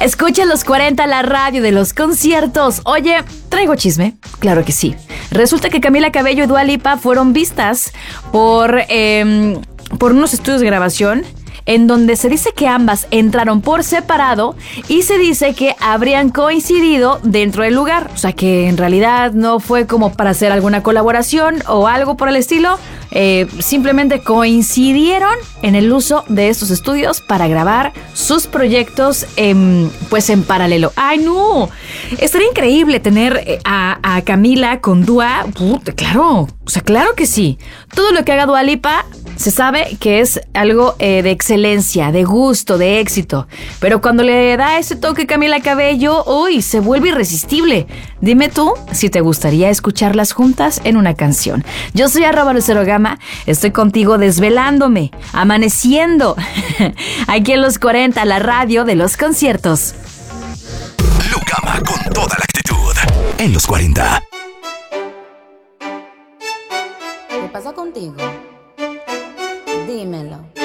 Escucha los 40, la radio de los conciertos. Oye, ¿traigo chisme? Claro que sí. Resulta que Camila Cabello y Dua Lipa fueron vistas por unos estudios de grabación en donde se dice que ambas entraron por separado y se dice que habrían coincidido dentro del lugar. O sea, que en realidad no fue como para hacer alguna colaboración o algo por el estilo. Simplemente coincidieron en el uso de estos estudios para grabar sus proyectos pues en paralelo. ¡Ay, no! Estaría increíble tener a Camila con Dua. Claro, o sea, claro que sí. Todo lo que haga Dua Lipa se sabe que es algo de excelencia, de gusto, de éxito. Pero cuando le da ese toque Camila Cabello, ¡uy! Se vuelve irresistible. Dime tú si te gustaría escucharlas juntas en una canción. Yo soy @LuceroGama. Estoy contigo desvelándome, amaneciendo. Aquí en los 40, la radio de los conciertos. Lucama con toda la actitud. En los 40. ¿Qué pasa contigo? Dímelo.